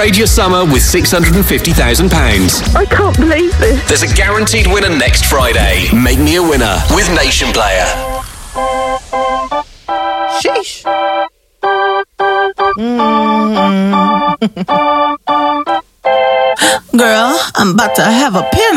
Upgrade your summer with £650,000. I can't believe this. There's a guaranteed winner next Friday. Make me a winner with Nation Player. Sheesh. Girl, I'm about to have a pin